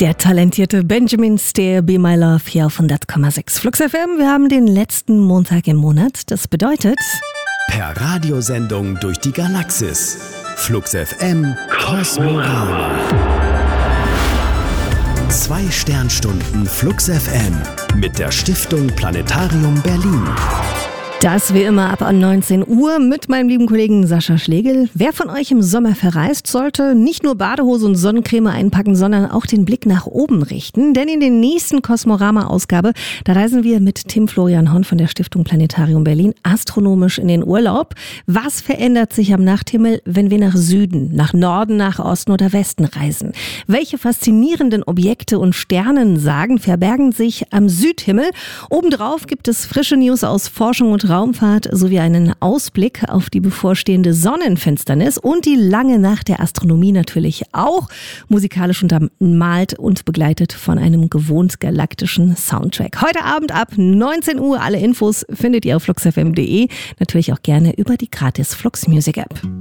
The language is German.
Der talentierte Benjamin Stair, Be My Love, hier auf 100,6 Flux FM. Wir haben den letzten Montag im Monat. Das bedeutet... Per Radiosendung durch die Galaxis. Flux FM Kosmorama. 2 Sternstunden Flux FM mit der Stiftung Planetarium Berlin. Das wie immer ab 19 Uhr mit meinem lieben Kollegen Sascha Schlegel. Wer von euch im Sommer verreist, sollte nicht nur Badehose und Sonnencreme einpacken, sondern auch den Blick nach oben richten. Denn in der nächsten Kosmorama-Ausgabe, da reisen wir mit Tim Florian Horn von der Stiftung Planetarium Berlin astronomisch in den Urlaub. Was verändert sich am Nachthimmel, wenn wir nach Süden, nach Norden, nach Osten oder Westen reisen? Welche faszinierenden Objekte und Sternensagen verbergen sich am Südhimmel? Obendrauf gibt es frische News aus Forschung und Raumfahrt sowie einen Ausblick auf die bevorstehende Sonnenfinsternis und die lange Nacht der Astronomie natürlich auch. Musikalisch untermalt und begleitet von einem gewohnt galaktischen Soundtrack. Heute Abend ab 19 Uhr. Alle Infos findet ihr auf fluxfm.de. Natürlich auch gerne über die gratis Flux Music App.